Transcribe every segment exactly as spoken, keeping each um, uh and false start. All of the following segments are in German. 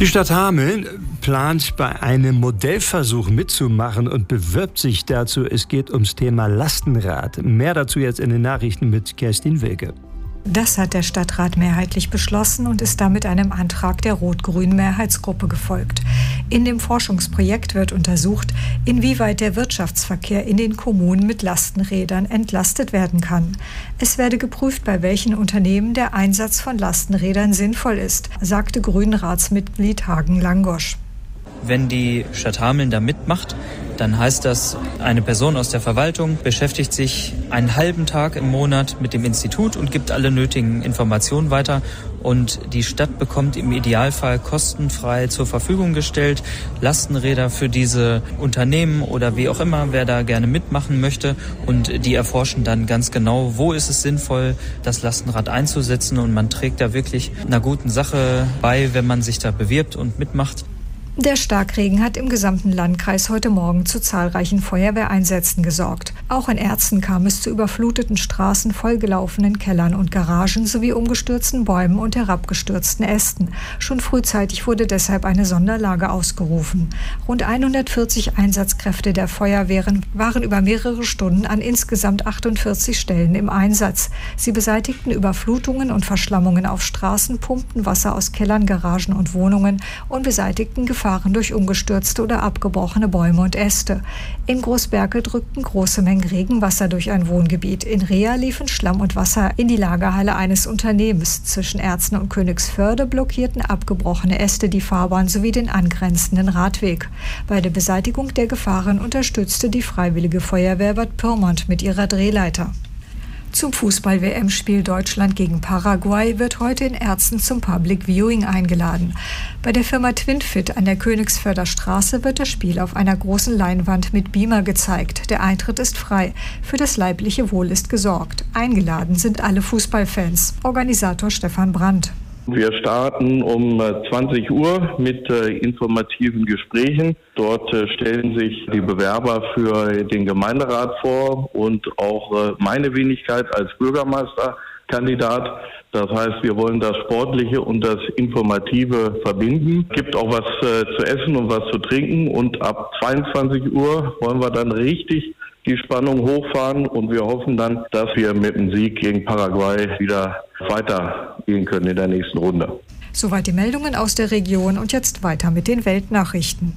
Die Stadt Hameln plant bei einem Modellversuch mitzumachen und bewirbt sich dazu. Es geht ums Thema Lastenrad. Mehr dazu jetzt in den Nachrichten mit Kerstin Wilke. Das hat der Stadtrat mehrheitlich beschlossen und ist damit einem Antrag der rot-grünen Mehrheitsgruppe gefolgt. In dem Forschungsprojekt wird untersucht, inwieweit der Wirtschaftsverkehr in den Kommunen mit Lastenrädern entlastet werden kann. Es werde geprüft, bei welchen Unternehmen der Einsatz von Lastenrädern sinnvoll ist, sagte Grünen-Ratsmitglied Hagen Langosch. Wenn die Stadt Hameln da mitmacht, dann heißt das, eine Person aus der Verwaltung beschäftigt sich einen halben Tag im Monat mit dem Institut und gibt alle nötigen Informationen weiter. Und die Stadt bekommt im Idealfall kostenfrei zur Verfügung gestellt Lastenräder für diese Unternehmen oder wie auch immer, wer da gerne mitmachen möchte. Und die erforschen dann ganz genau, wo ist es sinnvoll, das Lastenrad einzusetzen. Und man trägt da wirklich einer guten Sache bei, wenn man sich da bewirbt und mitmacht. Der Starkregen hat im gesamten Landkreis heute Morgen zu zahlreichen Feuerwehreinsätzen gesorgt. Auch in Erzen kam es zu überfluteten Straßen, vollgelaufenen Kellern und Garagen sowie umgestürzten Bäumen und herabgestürzten Ästen. Schon frühzeitig wurde deshalb eine Sonderlage ausgerufen. Rund hundertvierzig Einsatzkräfte der Feuerwehren waren über mehrere Stunden an insgesamt achtundvierzig Stellen im Einsatz. Sie beseitigten Überflutungen und Verschlammungen auf Straßen, pumpten Wasser aus Kellern, Garagen und Wohnungen und beseitigten Gefahren durch umgestürzte oder abgebrochene Bäume und Äste. In Großberkel drückten große Mengen Regenwasser durch ein Wohngebiet. In Reha liefen Schlamm und Wasser in die Lagerhalle eines Unternehmens. Zwischen Erzen und Königsförde blockierten abgebrochene Äste die Fahrbahn sowie den angrenzenden Radweg. Bei der Beseitigung der Gefahren unterstützte die Freiwillige Feuerwehr Bad Pyrmont mit ihrer Drehleiter. Zum Fußball-W M-Spiel Deutschland gegen Paraguay wird heute in Erzen zum Public Viewing eingeladen. Bei der Firma Twinfit an der Königsförder Straße wird das Spiel auf einer großen Leinwand mit Beamer gezeigt. Der Eintritt ist frei. Für das leibliche Wohl ist gesorgt. Eingeladen sind alle Fußballfans. Organisator Stefan Brandt. Wir starten um zwanzig Uhr mit äh, informativen Gesprächen. Dort äh, stellen sich die Bewerber für den Gemeinderat vor und auch äh, meine Wenigkeit als Bürgermeisterkandidat. Das heißt, wir wollen das Sportliche und das Informative verbinden. Es gibt auch was äh, zu essen und was zu trinken. Und ab zweiundzwanzig Uhr wollen wir dann richtig die Spannung hochfahren und wir hoffen dann, dass wir mit dem Sieg gegen Paraguay wieder weitergehen können in der nächsten Runde. Soweit die Meldungen aus der Region und jetzt weiter mit den Weltnachrichten.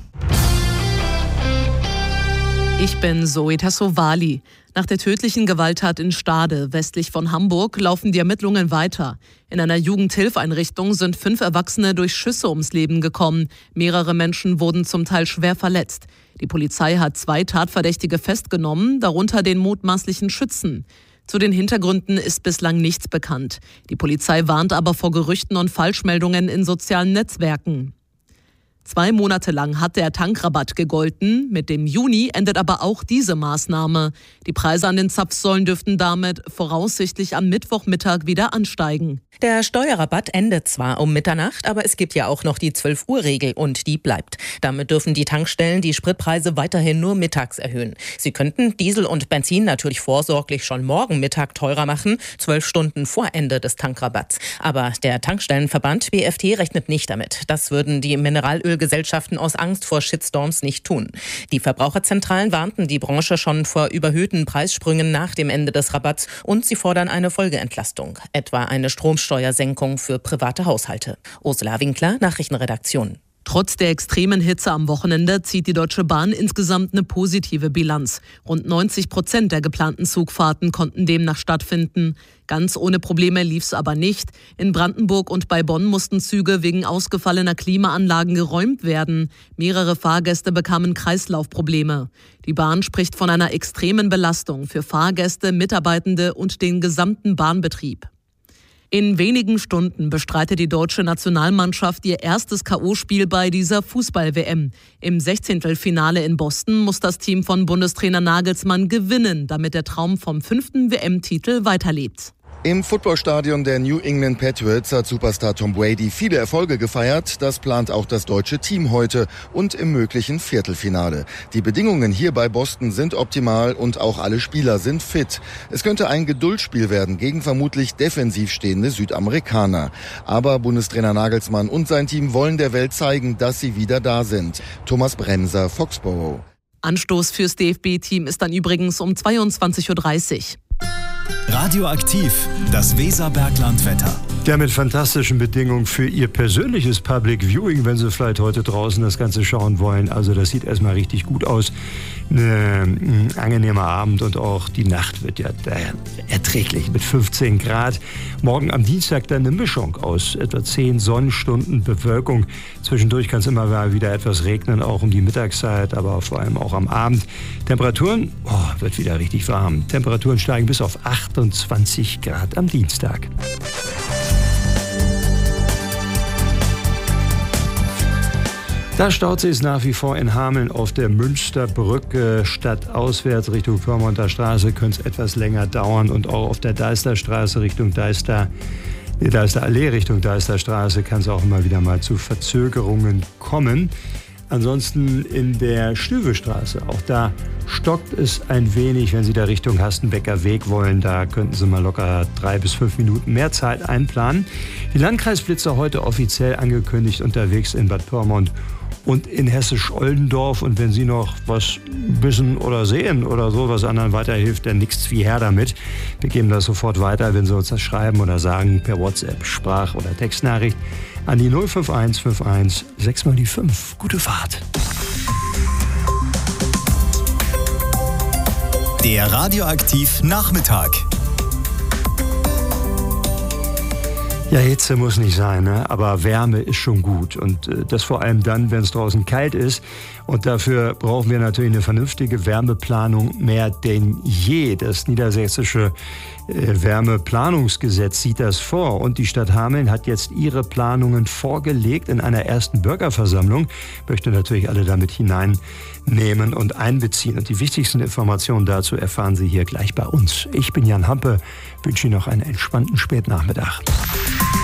Ich bin Zoe Tassovali. Nach der tödlichen Gewalttat in Stade, westlich von Hamburg, laufen die Ermittlungen weiter. In einer Jugendhilfeinrichtung sind fünf Erwachsene durch Schüsse ums Leben gekommen. Mehrere Menschen wurden zum Teil schwer verletzt. Die Polizei hat zwei Tatverdächtige festgenommen, darunter den mutmaßlichen Schützen. Zu den Hintergründen ist bislang nichts bekannt. Die Polizei warnt aber vor Gerüchten und Falschmeldungen in sozialen Netzwerken. Zwei Monate lang hat der Tankrabatt gegolten. Mit dem Juni endet aber auch diese Maßnahme. Die Preise an den Zapfsäulen dürften damit voraussichtlich am Mittwochmittag wieder ansteigen. Der Steuerrabatt endet zwar um Mitternacht, aber es gibt ja auch noch die zwölf Uhr Regel und die bleibt. Damit dürfen die Tankstellen die Spritpreise weiterhin nur mittags erhöhen. Sie könnten Diesel und Benzin natürlich vorsorglich schon morgen Mittag teurer machen, zwölf Stunden vor Ende des Tankrabatts. Aber der Tankstellenverband B F T rechnet nicht damit. Das würden die Mineralölgesellschaften aus Angst vor Shitstorms nicht tun. Die Verbraucherzentralen warnten die Branche schon vor überhöhten Preissprüngen nach dem Ende des Rabatts und sie fordern eine Folgeentlastung, etwa eine Stromsteuer. Steuersenkung für private Haushalte. Ursula Winkler, Nachrichtenredaktion. Trotz der extremen Hitze am Wochenende zieht die Deutsche Bahn insgesamt eine positive Bilanz. Rund neunzig Prozent der geplanten Zugfahrten konnten demnach stattfinden. Ganz ohne Probleme lief es aber nicht. In Brandenburg und bei Bonn mussten Züge wegen ausgefallener Klimaanlagen geräumt werden. Mehrere Fahrgäste bekamen Kreislaufprobleme. Die Bahn spricht von einer extremen Belastung für Fahrgäste, Mitarbeitende und den gesamten Bahnbetrieb. In wenigen Stunden bestreitet die deutsche Nationalmannschaft ihr erstes K O-Spiel bei dieser Fußball-W M. Im Sechzehntelfinale in Boston muss das Team von Bundestrainer Nagelsmann gewinnen, damit der Traum vom fünften W M-Titel weiterlebt. Im Footballstadion der New England Patriots hat Superstar Tom Brady viele Erfolge gefeiert. Das plant auch das deutsche Team heute und im möglichen Viertelfinale. Die Bedingungen hier bei Boston sind optimal und auch alle Spieler sind fit. Es könnte ein Geduldsspiel werden gegen vermutlich defensiv stehende Südamerikaner. Aber Bundestrainer Nagelsmann und sein Team wollen der Welt zeigen, dass sie wieder da sind. Thomas Bremser, Foxborough. Anstoß fürs D F B-Team ist dann übrigens um zweiundzwanzig Uhr dreißig. Radioaktiv, das Weserberglandwetter. Ja, mit fantastischen Bedingungen für Ihr persönliches Public Viewing, wenn Sie vielleicht heute draußen das Ganze schauen wollen. Also das sieht erstmal richtig gut aus. Ein angenehmer Abend und auch die Nacht wird ja erträglich mit fünfzehn Grad. Morgen am Dienstag dann eine Mischung aus etwa zehn Sonnenstunden Bewölkung. Zwischendurch kann es immer mal wieder etwas regnen, auch um die Mittagszeit, aber vor allem auch am Abend. Temperaturen, oh, wird wieder richtig warm. Temperaturen steigen bis auf achtundzwanzig Grad am Dienstag. Da staut sich es nach wie vor in Hameln auf der Münsterbrücke. Stadtauswärts Richtung Pyrmonter Straße könnte es etwas länger dauern. Und auch auf der Deisterstraße Richtung Deister, Deister Allee Richtung Deisterstraße kann es auch immer wieder mal zu Verzögerungen kommen. Ansonsten in der Stüwestraße, auch da stockt es ein wenig, wenn Sie da Richtung Hastenbecker Weg wollen. Da könnten Sie mal locker drei bis fünf Minuten mehr Zeit einplanen. Die Landkreisblitzer heute offiziell angekündigt unterwegs in Bad Pyrmont und in Hessisch-Oldendorf. Und wenn Sie noch was wissen oder sehen oder so, was anderen weiterhilft, dann nichts wie her damit. Wir geben das sofort weiter, wenn Sie uns das schreiben oder sagen per WhatsApp, Sprach- oder Textnachricht an die null fünf eins fünf eins sechs mal die fünf. Gute Fahrt. Der Radioaktiv Nachmittag. Ja, Hitze muss nicht sein, ne? Aber Wärme ist schon gut. Und äh, das vor allem dann, wenn es draußen kalt ist. Und dafür brauchen wir natürlich eine vernünftige Wärmeplanung mehr denn je. Das niedersächsische äh, Wärmeplanungsgesetz sieht das vor. Und die Stadt Hameln hat jetzt ihre Planungen vorgelegt in einer ersten Bürgerversammlung. Möchte natürlich alle damit hineinnehmen und einbeziehen. Und die wichtigsten Informationen dazu erfahren Sie hier gleich bei uns. Ich bin Jan Hampe, wünsche Ihnen noch einen entspannten Spätnachmittag.